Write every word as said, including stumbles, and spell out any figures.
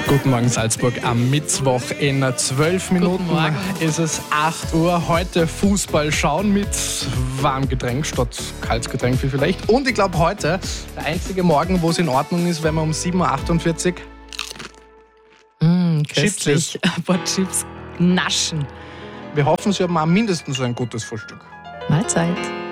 Guten Morgen Salzburg, am Mittwoch in zwölf Minuten ist es acht Uhr. Heute Fußball schauen mit warmem Getränk statt kaltes Getränk vielleicht. Und ich glaube heute der einzige Morgen, wo es in Ordnung ist, wenn man um sieben Uhr achtundvierzig mm, Chips isst. Ein paar Chips naschen. Wir hoffen, Sie haben auch mindestens so ein gutes Frühstück. Mahlzeit.